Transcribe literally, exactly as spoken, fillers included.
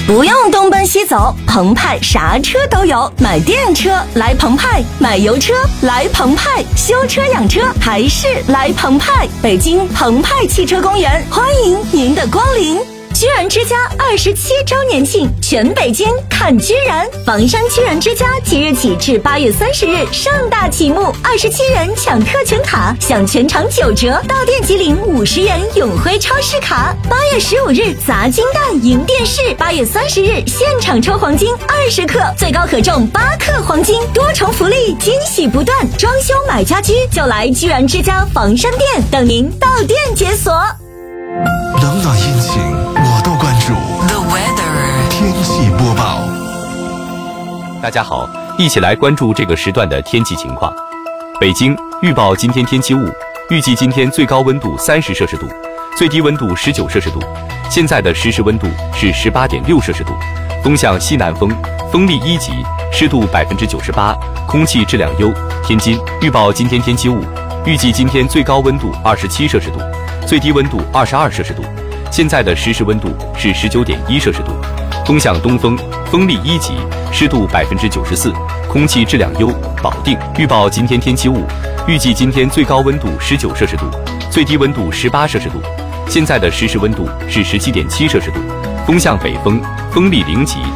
不用东奔西走，澎湃啥车都有。买电车来澎湃，买油车来澎湃，修车养车还是来澎湃。北京澎湃汽车公园欢迎您的光临。居然之家二十七周年庆，全北京看居然！房山居然之家即日起至八月三十日盛大启幕，二十七元抢特权卡，享全场九折，到店即领五十元永辉超市卡。八月十五日砸金蛋赢电视，八月三十日现场抽黄金二十克，最高可中八克黄金，多重福利，惊喜不断。装修买家居就来居然之家房山店，等您到店解锁。 冷暖阴晴我都关注。 The weather 天气播报。 大家好，一起来关注这个时段的天气情况。北京预报今天天气雾，预计今天最高温度三十摄氏度，最低温度十九摄氏度。现在的实时温度是十八点六摄氏度，风向西南风，风力一级，湿度百分之九十八，空气质量优。天津预报今天天气雾，预计今天最高温度二十七摄氏度，最低温度二十二摄氏度。现在的实时温度是十九点一摄氏度，风向东风，风力一级，湿度百分之九十四，空气质量优。保定预报今天天气雾，预计今天最高温度十九摄氏度，最低温度十八摄氏度。现在的实时温度是十七点七摄氏度，风向北风，风力零级。